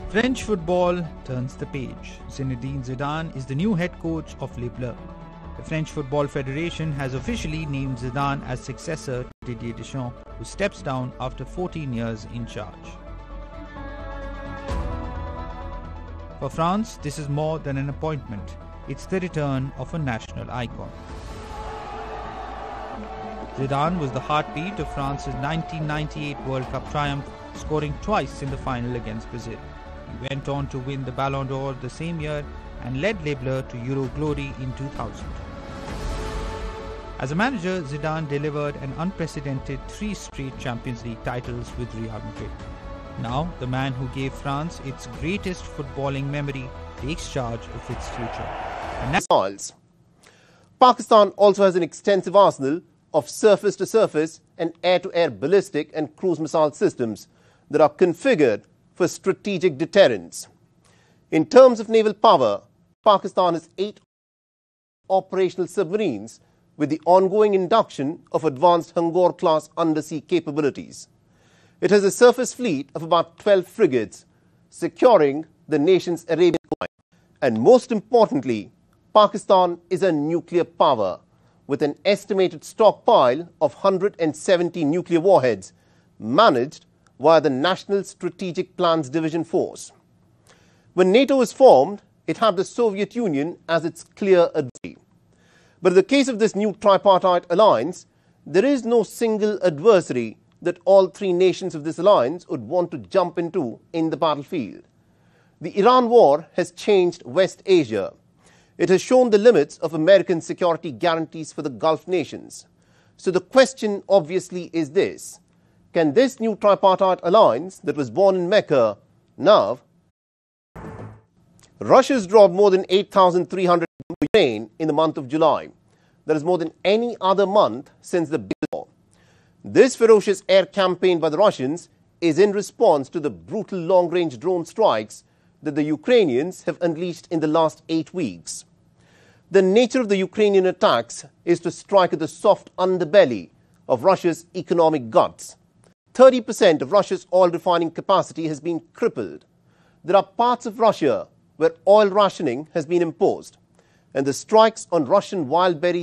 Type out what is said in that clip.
French football turns the page. Zinedine Zidane is the new head coach of Les Bleus. The French Football Federation has officially named Zidane as successor to Didier Deschamps, who steps down after 14 years in charge. For France, this is more than an appointment. It's the return of a national icon. Zidane was the heartbeat of France's 1998 World Cup triumph, scoring twice in the final against Brazil. He went on to win the Ballon d'Or the same year and led Les Bleus to Euro glory in 2000. As a manager, Zidane delivered an unprecedented 3 straight Champions League titles with Real Madrid. Now, the man who gave France its greatest footballing memory takes charge of its future. Pakistan also has an extensive arsenal of surface-to-surface and air-to-air ballistic and cruise missile systems that are configured for strategic deterrence. In terms of naval power, Pakistan has 8 operational submarines with the ongoing induction of advanced Hangor-class undersea capabilities. It has a surface fleet of about 12 frigates, securing the nation's Arabian Coast. And most importantly, Pakistan is a nuclear power with an estimated stockpile of 170 nuclear warheads managed via the National Strategic Plans Division Force. When NATO was formed, it had the Soviet Union as its clear adversary. But in the case of this new tripartite alliance, there is no single adversary that all 3 nations of this alliance would want to jump into in the battlefield. The Iran war has changed West Asia. It has shown the limits of American security guarantees for the Gulf nations. So the question obviously is this: can this new tripartite alliance that was born in Mecca now? Russia's dropped more than 8,300 Ukraine in the month of July. That is more than any other month since the big war. This ferocious air campaign by the Russians is in response to the brutal long-range drone strikes that the Ukrainians have unleashed in the last 8 weeks. The nature of the Ukrainian attacks is to strike at the soft underbelly of Russia's economic guts. 30% of Russia's oil refining capacity has been crippled. There are parts of Russia where oil rationing has been imposed, and the strikes on Russian wild berries